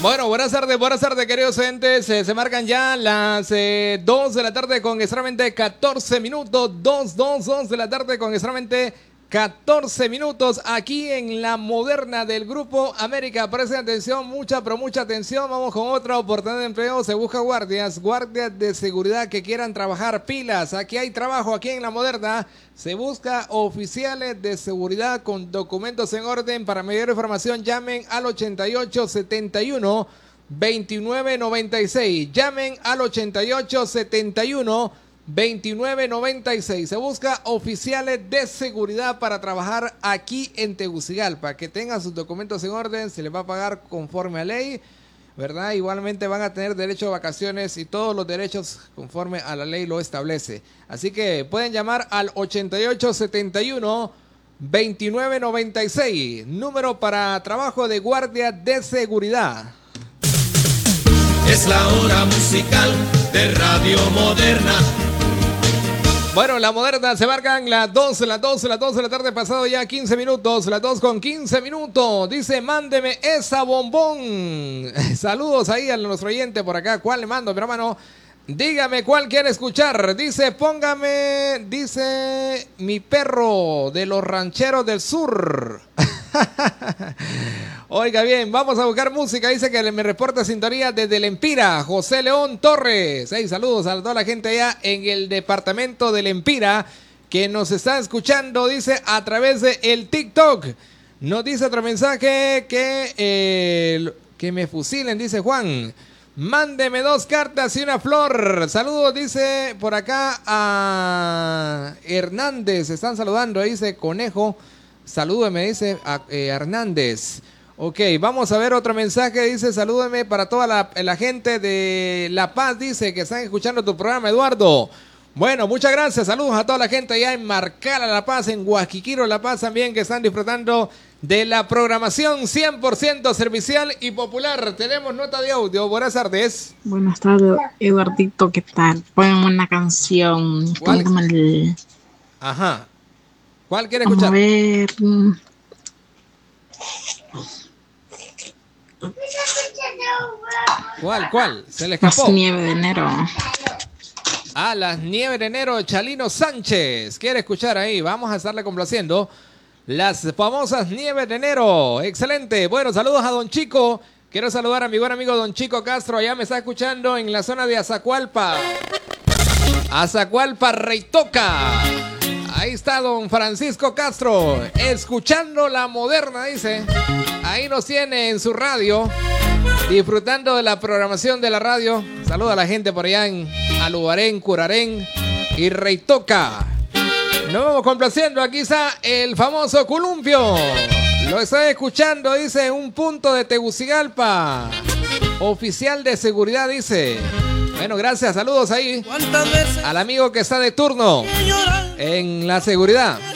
Bueno, buenas tardes, queridos oyentes. Se marcan ya las 2 de la tarde con extremadamente 14 minutos. 2 de la tarde con extremadamente 14 minutos aquí en la moderna del Grupo América. Presten atención, mucha atención. Vamos con otra oportunidad de empleo. Se busca guardias de seguridad que quieran trabajar pilas. Aquí hay trabajo, aquí en la moderna. Se busca oficiales de seguridad con documentos en orden. Para mayor información llamen al 8871 2996. Llamen al 8871 2996. Se busca oficiales de seguridad para trabajar aquí en Tegucigalpa. Que tengan sus documentos en orden, se les va a pagar conforme a ley, ¿verdad? Igualmente van a tener derecho a vacaciones y todos los derechos conforme a la ley lo establece. Así que pueden llamar al 8871 2996. Número para trabajo de guardia de seguridad. Es la hora musical de Radio Moderna. Bueno, la moderna se marcan las 2 de la tarde, pasado ya 15 minutos, las 2:15. Dice, mándeme esa bombón. Saludos ahí a nuestro oyente por acá. ¿Cuál le mando, mi hermano? Dígame cuál quiere escuchar. Dice, póngame, dice, mi perro de los rancheros del sur. Oiga bien, vamos a buscar música. Dice que me reporta sintonía desde El Empira, José León Torres. Hey, saludos a toda la gente allá en el departamento del Empira que nos está escuchando, dice, a través de el TikTok. Nos dice otro mensaje que me fusilen, dice Juan. Mándeme 2 cartas y una flor. Saludos, dice por acá a Hernández. Están saludando, dice Conejo. Salúdeme, dice a Hernández. Ok, vamos a ver otro mensaje. Dice, salúdeme para toda la gente de La Paz. Dice que están escuchando tu programa, Eduardo. Bueno, muchas gracias. Saludos a toda la gente allá en Marcala, La Paz, en Huasquiquiro, La Paz también, que están disfrutando de la programación 100% servicial y popular. Tenemos nota de audio. Buenas tardes. Buenas tardes, Eduardito. ¿Qué tal? Ponme una canción. ¿Cuál? Ajá. ¿Cuál quiere escuchar? A ver. ¿Cuál? ¿Se le escapó? Las Nieves de Enero. Ah, Las Nieves de Enero, Chalino Sánchez. ¿Quiere escuchar ahí? Vamos a estarle complaciendo. Las famosas Nieves de Enero. Excelente. Bueno, saludos a Don Chico. Quiero saludar a mi buen amigo Don Chico Castro. Allá me está escuchando en la zona de Azacualpa. Azacualpa, Reitoca. Ahí está Don Francisco Castro, escuchando la moderna, dice. Ahí nos tiene en su radio, disfrutando de la programación de la radio. Saluda a la gente por allá en Alubarén, Curarén y Reitoca. Nos vamos complaciendo. Aquí está el famoso Columpio. Lo está escuchando, dice, en un punto de Tegucigalpa. Oficial de seguridad, dice. Bueno, gracias. Saludos ahí al amigo que está de turno en la seguridad.